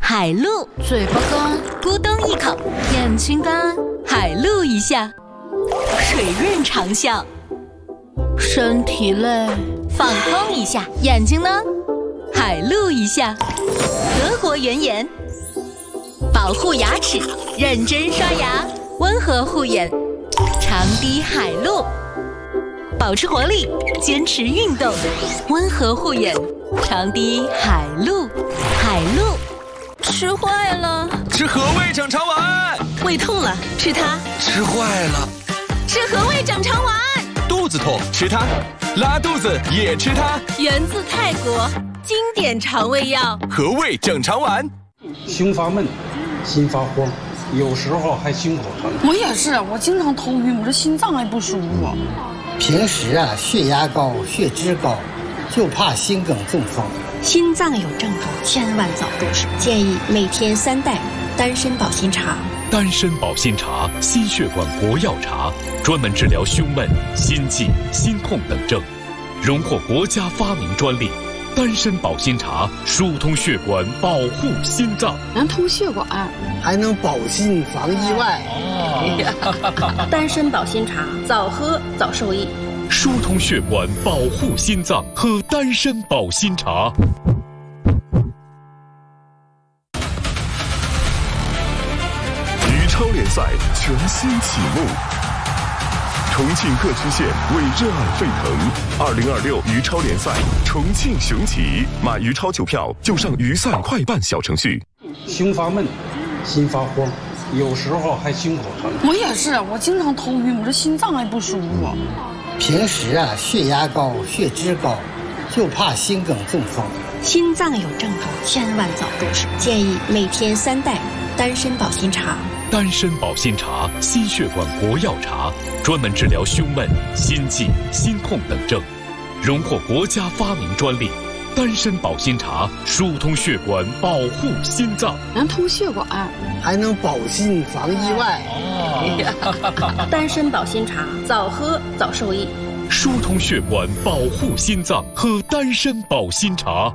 海陆， 嘴巴干， 咕咚一口， 眼睛干， 海陆一下，水润长效， 身体累， 放空一下， 眼睛呢？ 海陆一下，德国原颜，保护牙齿，认真刷牙，温和护眼，长滴海陆，保持活力，坚持运动，温和护眼，长滴海陆，海陆。 吃坏了， 吃和味整肠丸。 胃痛了，吃它。 吃坏了， 吃和味整肠丸。 肚子痛，吃它。拉肚子也吃它。 源自泰国，经典肠胃药。 和味整肠丸。 胸发闷，心发慌，有时候还心口疼。 我也是，我经常头晕，我这心脏也不舒服。 平时血压高、血脂高，就怕心梗中风。 心脏有症状，千万早入手。建议每天3袋丹参保心茶。 丹参保心茶，心血管国药茶，专门治疗胸闷、心悸、心痛等症，荣获国家发明专利。丹参保心茶疏通血管，保护心脏， 能通血管， 还能保心防意外。 丹参保心茶，早喝早受益。 疏通血管，保护心脏，喝丹参保心茶。 余超联赛全新启幕，重庆各区县为热爱沸腾。2026余超联赛重庆雄起，买余超球票就上余赛快办小程序。 胸发闷，心发慌，有时候还心口疼。 我也是，我经常头晕，我这心脏也不舒服。 平时血压高、血脂高，就怕心梗中风。 心脏有症状，千万早入手。建议每天3袋丹参保心茶。 丹参保心茶，心血管国药茶，专门治疗胸闷、心悸、心痛等症，荣获国家发明专利。丹参保心茶疏通血管，保护心脏， 能通血管， 还能保心防意外。 丹参保心茶，早喝早受益。 疏通血管，保护心脏，喝丹参保心茶。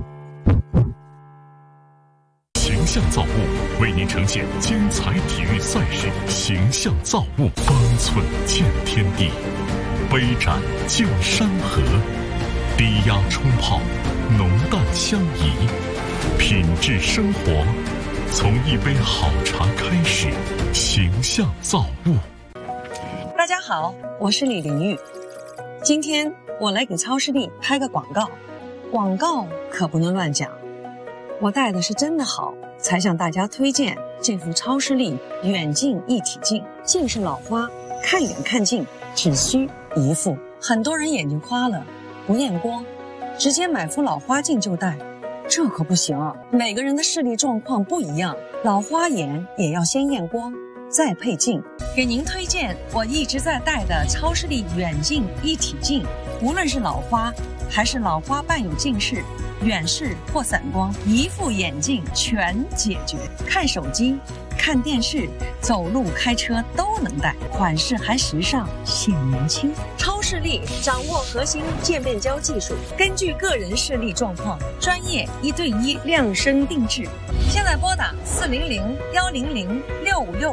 形象造物为您呈现精彩体育赛事，形象造物，方寸见天地，杯盏见山河，低压冲泡，浓淡相宜，品质生活，从一杯好茶开始。形象造物。 大家好，我是李玲玉。今天我来给超视力拍个广告，广告可不能乱讲。我戴的是真的好，才向大家推荐这副超视力远近一体镜。近视老花，看远看近，只需一副。很多人眼睛花了，不验光，直接买副老花镜就戴，这可不行啊！每个人的视力状况不一样，老花眼也要先验光，再配镜。给您推荐我一直在戴的超视力远近一体镜，无论是老花还是老花伴有近视、远视或散光，一副眼镜全解决。看手机、看电视、走路、开车都能戴，款式还时尚，显年轻。超视力掌握核心渐变焦技术，根据个人视力状况，专业1对1量身定制。现在拨打400-100-6565。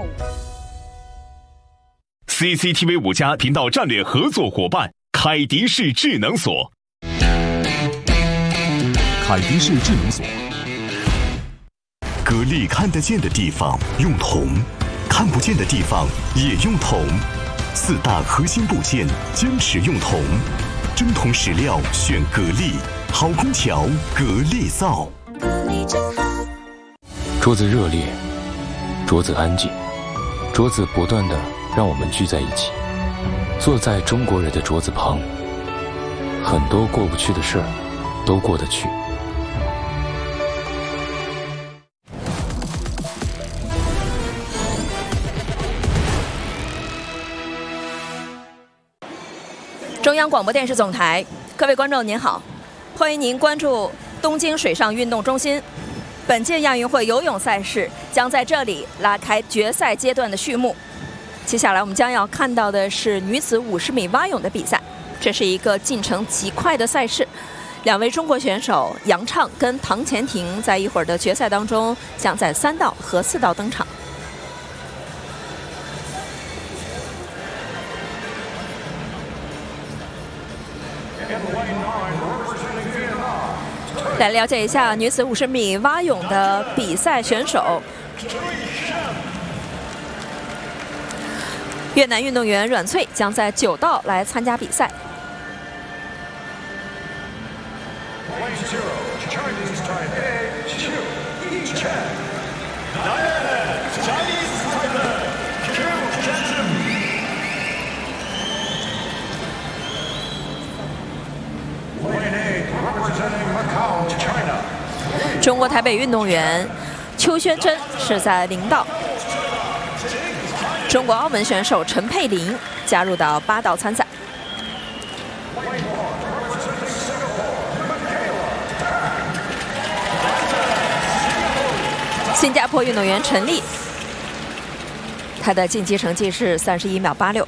CCTV 5家频道战略合作伙伴凯迪士智能锁。 凯迪士智能锁， 格力看得见的地方用铜，看不见的地方也用铜，4大核心部件坚持用铜，真铜实料选格力，好空调格力造。 桌子热烈，桌子安静，桌子不断地让我们聚在一起，坐在中国人的桌子旁，很多过不去的事儿都过得去。 中央广播电视总台，各位观众您好，欢迎您关注东京水上运动中心。本届亚运会游泳赛事将在这里拉开决赛阶段的序幕。接下来我们将要看到的是女子50米蛙泳的比赛，这是一个进程极快的赛事。 2位中国选手杨畅跟唐前婷在一会儿的决赛当中将在3道和4道登场。来了解一下女子50米蛙泳的比赛选手。越南运动员阮翠将在9道来参加比赛。中国台北运动员邱宣真是在0道。中国澳门选手陈佩琳加入到8道参赛。新加坡运动员陈丽，她的晋级成绩是31秒86。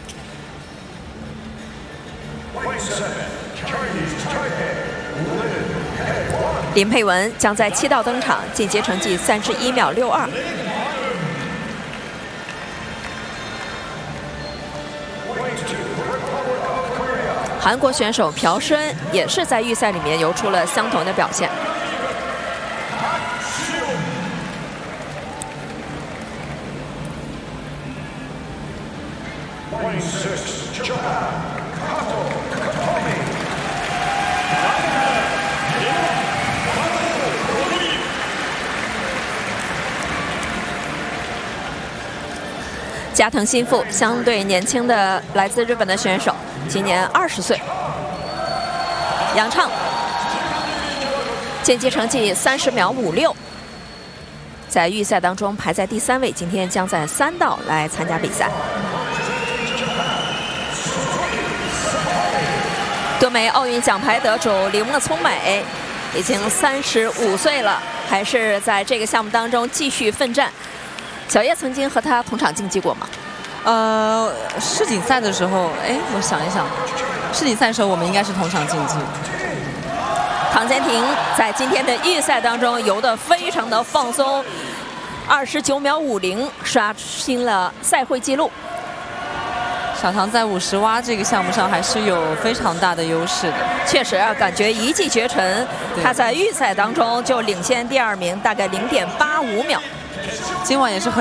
林佩文将在7道登场，晋级成绩31秒62。韩国选手朴申也是在预赛里面游出了相同的表现。加藤新妇相对年轻的来自日本的选手，今年20岁。杨畅晋级成绩30秒56，在预赛当中排在第3位，今天将在3道来参加比赛。多枚奥运奖牌得主李莫聪美已经35岁了，还是在这个项目当中继续奋战。小叶曾经和他同场竞技过吗？ 世锦赛的时候，我想一想，世锦赛的时候我们应该是同场竞技。 唐前婷在今天的预赛当中游得非常的放松，29秒50刷新了赛会纪录。 小唐在50蛙这个项目上还是有非常大的优势的。 确实啊，感觉一骑绝尘，他在预赛当中就领先第2名大概0.85秒。 今晚也是很